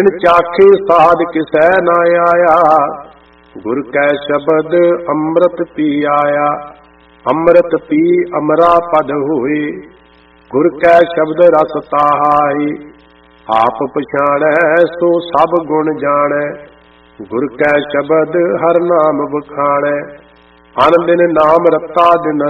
ਚਾਖੇ ਸਾਧ ਕਿਸੈ ਨਾ ਆਇਆ, ਗੁਰ ਕੈ ਸ਼ਬਦ ਅੰਮ੍ਰਿਤ ਪੀ ਆਇਆ। ਅੰਮ੍ਰਿਤ ਪੀ ਅਮਰਾ ਪਦ ਹੋਏ, ਗੁਰ ਕੈ ਸ਼ਬਦ ਰਸ ਤਾਹਾਈ। ਆਪ ਪਛਾਣੈ ਸੋ ਸਭ ਗੁਣ ਜਾਣੈ, ਗੁਰ ਕੈ ਸ਼ਬਦ ਹਰ ਨਾਮ ਬਖਾਣੈ। ਅਨ ਦਿਨ ਨਾਮ ਰਤਾ ਦਿਨ